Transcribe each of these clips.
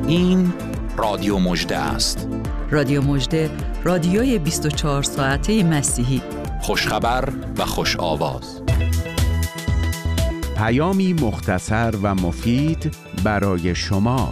این رادیو مژده است. رادیو مژده، رادیوی 24 ساعته مسیحی. خوشخبر و خوش آواز. پیامی مختصر و مفید برای شما.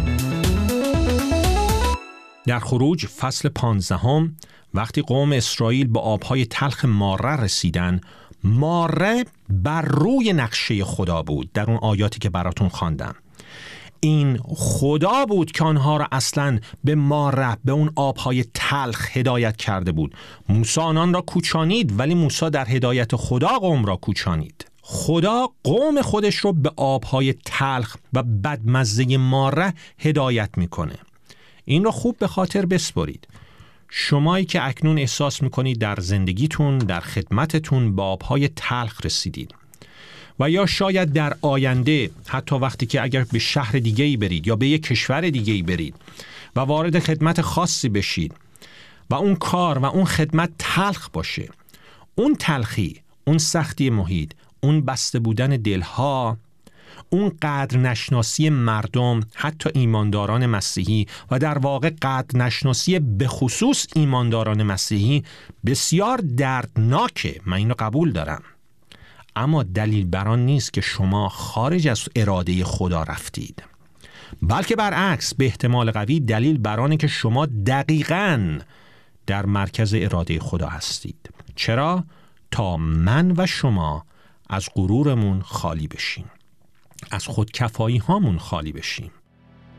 در خروج فصل 15 وقتی قوم اسرائیل به آبهای تلخ ماره رسیدن، ماره بر روی نقشه خدا بود. در اون آیاتی که براتون خواندم، این خدا بود که آنها را اصلاً به ماره، به اون آبهای تلخ هدایت کرده بود. موسی آنان را کوچانید، ولی موسی در هدایت خدا قوم را کوچانید. خدا قوم خودش رو به آبهای تلخ و بدمزه ماره هدایت میکنه. این رو خوب به خاطر بسپرید. شمایی که اکنون احساس میکنید در زندگیتون، در خدمتتون به آبهای تلخ رسیدید، و یا شاید در آینده، حتی وقتی که اگر به شهر دیگه‌ای برید یا به یک کشور دیگه‌ای برید و وارد خدمت خاصی بشید و اون کار و اون خدمت تلخ باشه، اون تلخی، اون سختی محیط، اون بسته بودن دلها، اون قدر نشناسی مردم، حتی ایمانداران مسیحی، و در واقع قدر نشناسی به خصوص ایمانداران مسیحی بسیار دردناکه. من اینو قبول دارم، اما دلیل بر آن نیست که شما خارج از اراده خدا رفتید، بلکه برعکس، به احتمال قوی دلیل بر آنه که شما دقیقاً در مرکز اراده خدا هستید. چرا؟ تا من و شما از غرورمون خالی بشیم، از خودکفایی هامون خالی بشیم.